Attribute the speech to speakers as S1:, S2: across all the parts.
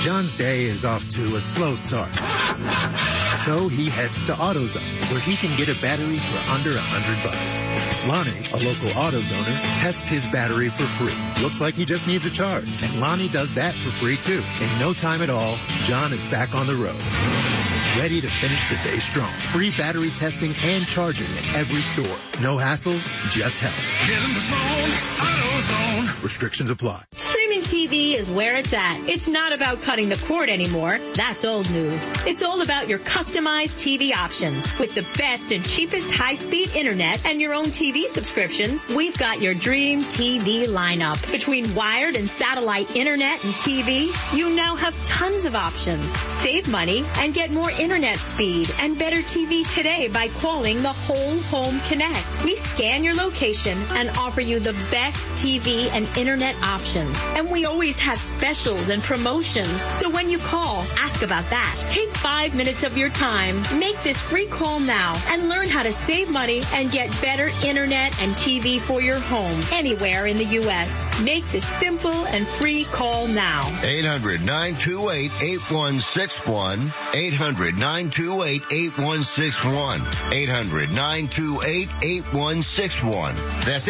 S1: John's day is off to a slow start. So he heads to AutoZone, where he can get a battery for under $100. Lonnie, a local AutoZoner, tests his battery for free. Looks like he just needs a charge. And Lonnie does that for free too. In no time at all, John is back on the road, ready to finish the day strong. Free battery testing and charging at every store. No hassles, just help.
S2: Get in the zone, AutoZone.
S1: Restrictions apply.
S3: Streaming TV is where it's at. It's not about cutting the cord anymore. That's old news. It's all about your customized TV options. With the best and cheapest high-speed internet and your own TV subscriptions, we've got your dream TV lineup. Between wired and satellite internet and TV, you now have tons of options. Save money and get more internet speed and better TV today by calling the Whole Home Connect. We scan your location and offer you the best TV and internet options. And we always have specials and promotions. So when you call, ask about that. Take 5 minutes of your time. Make this free call now and learn how to save money and get better internet and TV for your home anywhere in the U.S. Make this simple and free call now.
S4: 800-928-8161. 800-928-8161. 800-928-8161. That's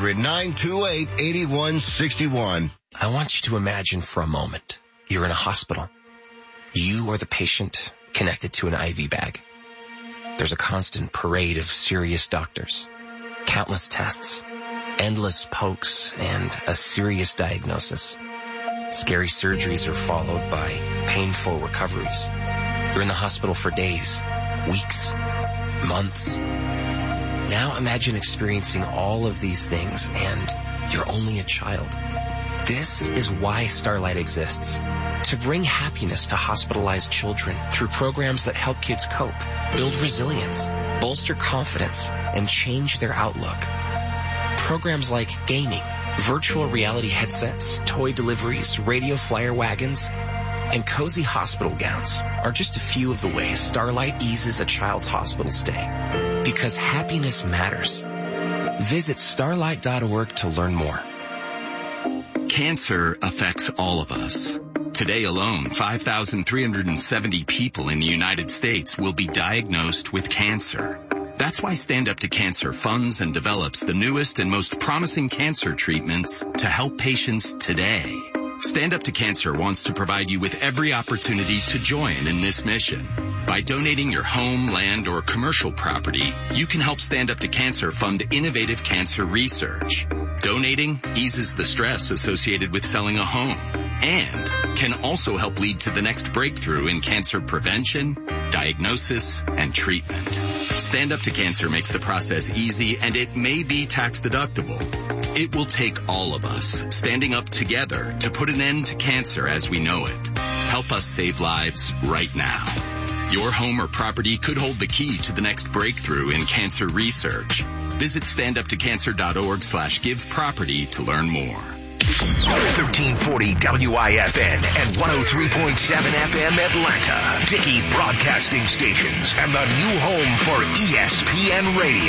S4: 800-928-8161.
S5: I want you to imagine for a moment you're in a hospital. You are the patient connected to an IV bag. There's a constant parade of serious doctors, countless tests, endless pokes, and a serious diagnosis. Scary surgeries are followed by painful recoveries. You're in the hospital for days, weeks, months. Now imagine experiencing all of these things and you're only a child. This is why Starlight exists. To bring happiness to hospitalized children through programs that help kids cope, build resilience, bolster confidence, and change their outlook. Programs like gaming, virtual reality headsets, toy deliveries, radio flyer wagons, and cozy hospital gowns are just a few of the ways Starlight eases a child's hospital stay. Because happiness matters. Visit starlight.org to learn more.
S6: Cancer affects all of us. Today alone, 5,370 people in the United States will be diagnosed with cancer. That's why Stand Up to Cancer funds and develops the newest and most promising cancer treatments to help patients today. Stand Up to Cancer wants to provide you with every opportunity to join in this mission. By donating your home, land, or commercial property, you can help Stand Up to Cancer fund innovative cancer research. Donating eases the stress associated with selling a home and can also help lead to the next breakthrough in cancer prevention, diagnosis, and treatment. Stand Up to Cancer makes the process easy, and it may be tax deductible. It will take all of us standing up together to put an end to cancer as we know it. Help us save lives right now. Your home or property could hold the key to the next breakthrough in cancer research. Visit standuptocancer.org/giveproperty to learn more.
S7: 1340 WIFN and 103.7 FM Atlanta. Dickey Broadcasting Stations and the new home for ESPN Radio.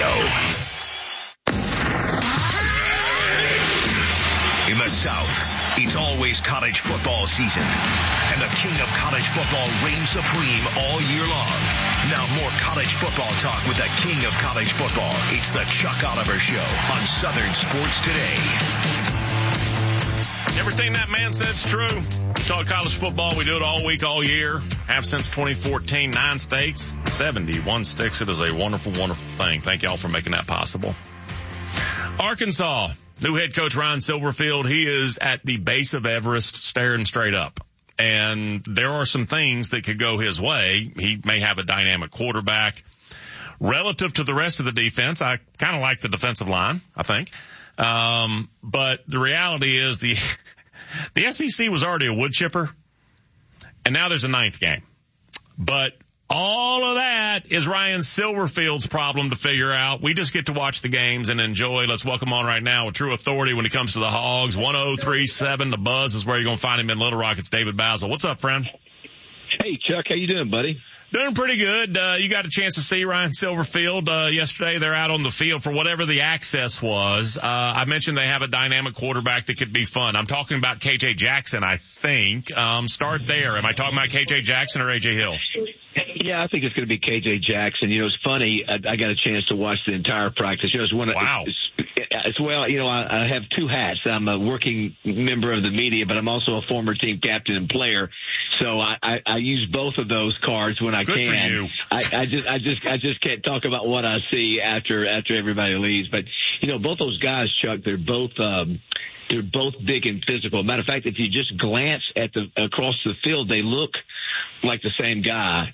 S7: In the South, it's always college football season. And the king of college football reigns supreme all year long. Now more college football talk with the king of college football. It's the Chuck Oliver Show on Southern Sports Today.
S8: Everything that man said's true. We talk college football. We do it all week, all year. Have since 2014, 9 states, 71 sticks. It is a wonderful, wonderful thing. Thank y'all for making that possible. Arkansas, new head coach Ryan Silverfield. He is at the base of Everest staring straight up. And there are some things that could go his way. He may have a dynamic quarterback. Relative to the rest of the defense, I kind of like the defensive line, I think. But the reality is the SEC was already a wood chipper, and now there's a 9th game. But all of that is Ryan Silverfield's problem to figure out. We just get to watch the games and enjoy. Let's welcome on right now with true authority when it comes to the Hogs. 1037, The Buzz is where you're going to find him in Little Rock. It's David Basil. What's up, friend?
S9: Hey, Chuck, how you doing, buddy?
S8: Doing pretty good. You got a chance to see Ryan Silverfield yesterday. They're out on the field for whatever the access was. I mentioned they have a dynamic quarterback that could be fun. I'm talking about KJ Jackson, I think. Start there. Am I talking about KJ Jackson or AJ Hill?
S9: Yeah, I think it's going to be KJ Jackson. You know, it's funny. I got a chance to watch the entire practice. You know, it's one.
S8: Wow.
S9: It's well, you know, I have two hats. I'm a working member of the media, but I'm also a former team captain and player. So I use both of those cards when I
S8: Good
S9: can.
S8: For you.
S9: I just can't talk about what I see after everybody leaves. But you know, both those guys, Chuck, they're both big and physical. Matter of fact, if you just glance at across the field, they look like the same guy.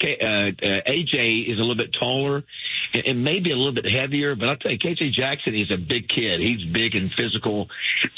S9: AJ is a little bit taller and maybe a little bit heavier, but I'll tell you, KJ Jackson is a big kid. He's big and physical,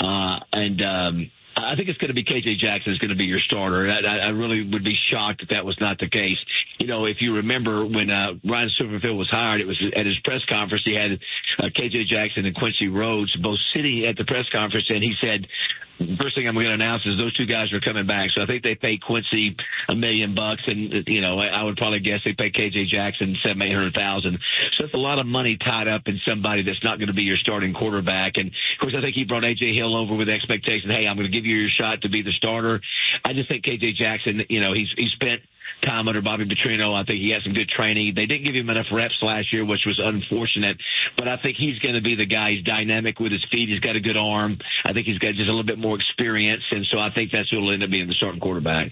S9: I think it's going to be KJ Jackson is going to be your starter. I really would be shocked if that was not the case. You know, if you remember when Ryan Silverfield was hired, it was at his press conference. He had KJ Jackson and Quincy Rhodes both sitting at the press conference, and he said, first thing I'm going to announce is those two guys are coming back. So I think they paid Quincy $1 million, and you know, I would probably guess they paid KJ Jackson $700,000-800,000. So that's a lot of money tied up in somebody that's not going to be your starting quarterback. And of course, I think he brought AJ Hill over with the expectation, hey, I'm going to give you your shot to be the starter. I just think KJ Jackson, you know, he's spent time under Bobby Petrino. I think he had some good training. They didn't give him enough reps last year, which was unfortunate, but I think he's going to be the guy. He's dynamic with his feet. He's got a good arm. I think he's got just a little bit more experience, and so I think that's who will end up being the starting quarterback.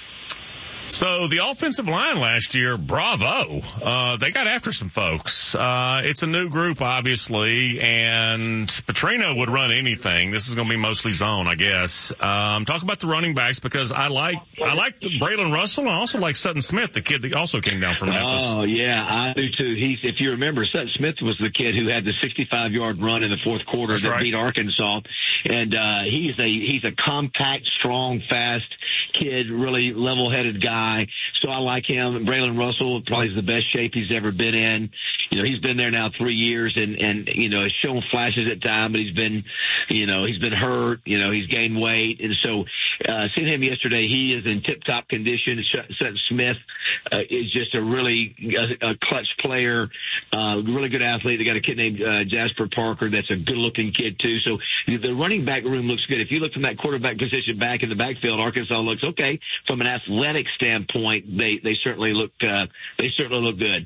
S8: So the offensive line last year, bravo. They got after some folks. It's a new group, obviously, and Petrino would run anything. This is going to be mostly zone, I guess. Talk about the running backs, because I like Braylon Russell, and I also like Sutton Smith, the kid that also came down from Memphis.
S9: Oh, yeah, I do too. If you remember, Sutton Smith was the kid who had the 65-yard run in the fourth quarter that beat Arkansas. And he's a compact, strong, fast kid, really level-headed guy. So I like him. Braylon Russell probably is the best shape he's ever been in. You know, he's been there now 3 years and you know, has shown flashes at time, but he's been hurt. You know, he's gained weight. And so, seeing him yesterday, he is in tip-top condition. Sutton Smith, is just a really, a clutch player, really good athlete. They got a kid named, Jasper Parker. That's a good-looking kid too. So the running back room looks good. If you look from that quarterback position back in the backfield, Arkansas looks okay. From an athletic standpoint, they certainly look good.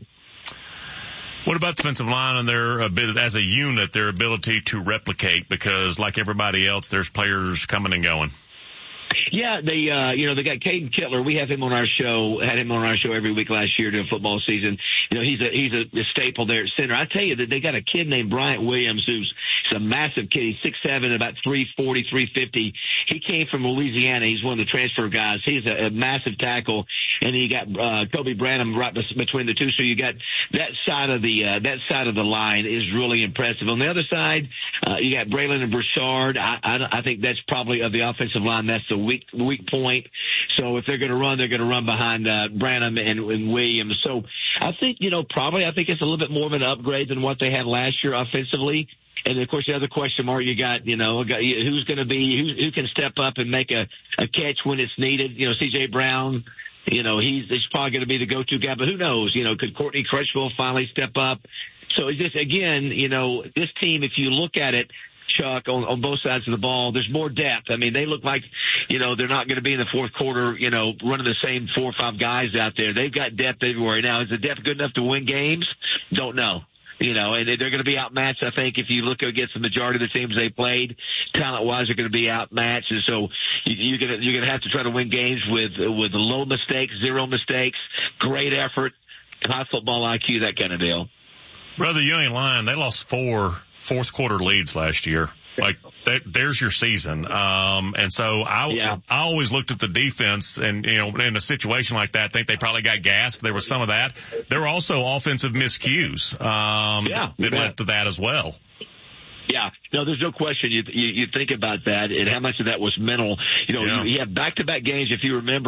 S8: What about the defensive line and their ability, as a unit, their ability to replicate? Because like everybody else, there's players coming and going.
S9: Yeah, they got Caden Kittler. We have him on our show, had him on our show every week last year during football season. You know, he's a staple there at center. I tell you that they got a kid named Bryant Williams who's a massive kid. He's 6'7", about 340, 350. He came from Louisiana. He's one of the transfer guys. He's a massive tackle. And you got, Kobe Branham right between the two. So you got that side of the line is really impressive. On the other side, you got Braylon and Broussard. I think that's probably of the offensive line. That's the weak point. So if they're going to run, they're going to run behind Branham and Williams. So I think, I think it's a little bit more of an upgrade than what they had last year offensively. And of course, the other question mark who's going to be, who can step up and make a catch when it's needed. C.J. Brown, he's probably going to be the go-to guy, but who knows? Could Courtney Crutchfield finally step up? So it's just, again, this team, if you look at it, Chuck, on both sides of the ball, there's more depth. I mean, they look like, they're not going to be in the fourth quarter, running the same 4 or 5 guys out there. They've got depth everywhere. Now, is the depth good enough to win games? Don't know. And they're going to be outmatched, I think, if you look against the majority of the teams they played. Talent-wise, they're going to be outmatched. And so you're going to have to try to win games with low mistakes, 0 mistakes, great effort, high football IQ, that kind of deal.
S8: Brother, you ain't lying. They lost 4 fourth-quarter leads last year. Like, there's your season. And so I always looked at the defense and, in a situation like that, I think they probably got gassed. There was some of that. There were also offensive miscues, that led to that as well.
S9: Yeah, no, there's no question. You think about that and how much of that was mental. You have back-to-back games. If you remember,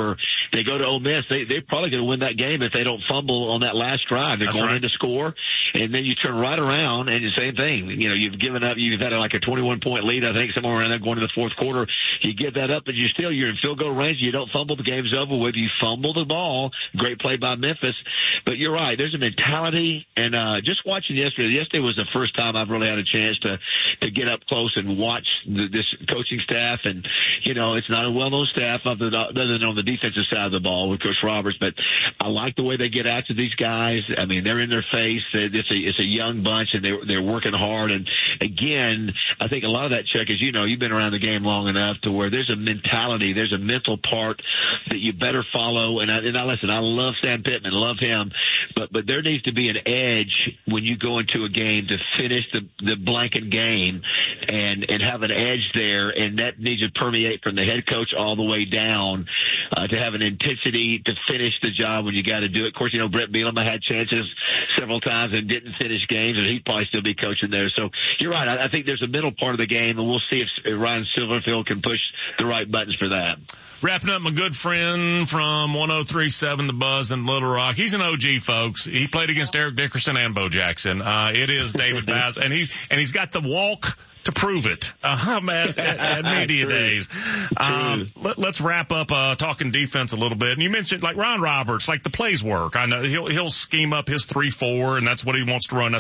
S9: they go to Ole Miss, they're probably going to win that game if they don't fumble on that last drive. They're going in to score, and then you turn right around and the same thing. You know, you've given up. You've had like a 21-point lead, I think, somewhere around there going to the fourth quarter. You give that up, but you're in field goal range. You don't fumble, the game's over with. You fumble the ball. Great play by Memphis. But you're right. There's a mentality, and just watching yesterday. Yesterday was the first time I've really had a chance to get up close and watch this coaching staff. And you know, it's not a well-known staff other than on the defensive side of the ball with Coach Roberts. But I like the way they get after these guys. I mean, they're in their face. It's a young bunch, and they're working hard. And again, I think a lot of that, Chuck, is, you know, you've been around the game long enough to where there's a mentality, there's a mental part that you better follow. And I listen, I love Sam Pittman, love him, but there needs to be an edge when you go into a game to finish the blanket game and have an edge there, and that needs to permeate from the head coach all the way down to have an intensity to finish the job when you got to do it. Of course, you know, Brett Bielema had chances several times and didn't finish games, and he'd probably still be coaching there. So you're right. I think there's a middle part of the game, and we'll see if Ryan Silverfield can push the right buttons for that.
S8: Wrapping up, my good friend from 103.7 The Buzz in Little Rock. He's an OG, folks. He played against Eric Dickerson and Bo Jackson. It is David Bass, and he's got the walk to prove it. At media days. Let's wrap up talking defense a little bit. And you mentioned like Ron Roberts, like the plays work. I know he'll scheme up his 3-4, and that's what he wants to run.